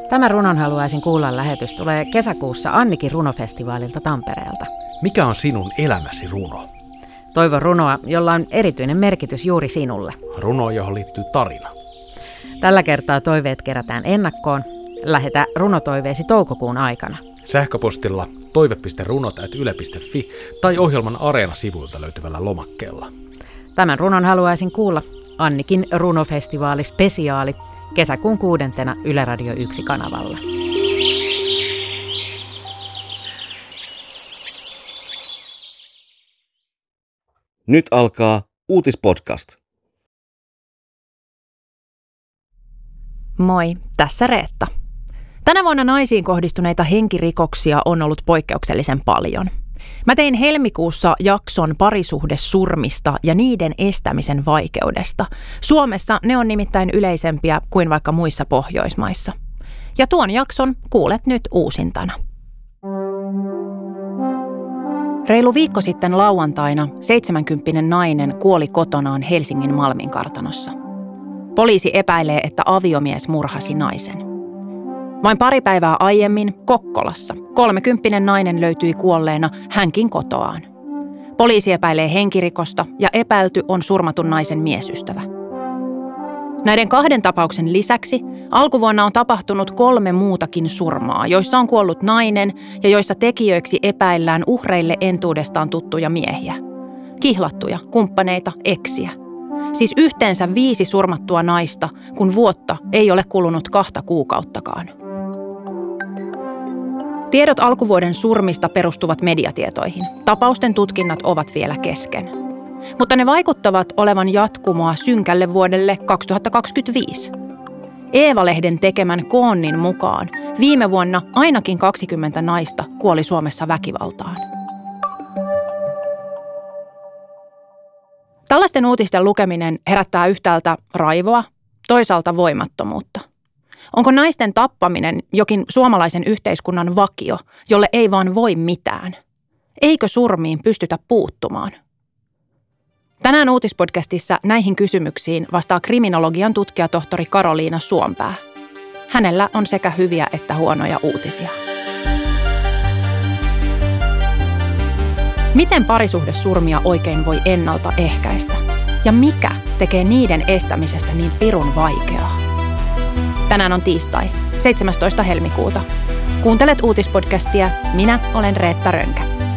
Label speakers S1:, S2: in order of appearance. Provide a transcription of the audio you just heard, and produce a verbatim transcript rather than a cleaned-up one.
S1: Tämä Runon haluaisin kuulla -lähetys tulee kesäkuussa Annikin runofestivaalilta Tampereelta.
S2: Mikä on sinun elämäsi runo?
S1: Toivon runoa, jolla on erityinen merkitys juuri sinulle.
S2: Runo, johon liittyy tarina.
S1: Tällä kertaa toiveet kerätään ennakkoon. Lähetä runotoiveesi toukokuun aikana.
S2: Sähköpostilla toive piste runot ät yle piste fi tai ohjelman Areena-sivuilta löytyvällä lomakkeella.
S1: Tämän runon haluaisin kuulla Annikin runofestivaali spesiaali kesäkuun kuudentena Yle Radio yksi -kanavalla.
S3: Nyt alkaa Uutispodcast.
S4: Moi, tässä Reetta. Tänä vuonna naisiin kohdistuneita henkirikoksia on ollut poikkeuksellisen paljon. Mä tein helmikuussa jakson parisuhdesurmista ja niiden estämisen vaikeudesta. Suomessa ne on nimittäin yleisempiä kuin vaikka muissa Pohjoismaissa. Ja tuon jakson kuulet nyt uusintana. Reilu viikko sitten lauantaina seitsemänkymppinen nainen kuoli kotonaan Helsingin Malminkartanossa. Poliisi epäilee, että aviomies murhasi naisen. Vain pari päivää aiemmin Kokkolassa kolmekymppinen nainen löytyi kuolleena hänkin kotoaan. Poliisi epäilee henkirikosta ja epäilty on surmatun naisen miesystävä. Näiden kahden tapauksen lisäksi alkuvuonna on tapahtunut kolme muutakin surmaa, joissa on kuollut nainen ja joissa tekijöiksi epäillään uhreille entuudestaan tuttuja miehiä. Kihlattuja, kumppaneita, eksiä. Siis yhteensä viisi surmattua naista, kun vuotta ei ole kulunut kahta kuukauttakaan. Tiedot alkuvuoden surmista perustuvat mediatietoihin. Tapausten tutkinnat ovat vielä kesken. Mutta ne vaikuttavat olevan jatkumoa synkälle vuodelle kaksituhattakaksikymmentäviisi. Eeva-lehden tekemän koonnin mukaan viime vuonna ainakin kaksikymmentä naista kuoli Suomessa väkivaltaan. Tällaisten uutisten lukeminen herättää yhtäältä raivoa, toisaalta voimattomuutta. Onko naisten tappaminen jokin suomalaisen yhteiskunnan vakio, jolle ei vaan voi mitään? Eikö surmiin pystytä puuttumaan? Tänään Uutispodcastissa näihin kysymyksiin vastaa kriminologian tutkijatohtori Karoliina Suompää. Hänellä on sekä hyviä että huonoja uutisia. Miten parisuhdesurmia oikein voi ennaltaehkäistä? Ja mikä tekee niiden estämisestä niin pirun vaikeaa? Tänään on tiistai, seitsemästoista helmikuuta. Kuuntelet Uutispodcastia, minä olen Reetta Rönkä.